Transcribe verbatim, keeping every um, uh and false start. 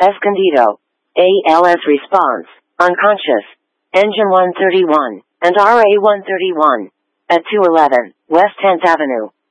Escondido. A L S response, unconscious. Engine one thirty-one, and R A one thirty-one. At two eleven, West tenth Avenue.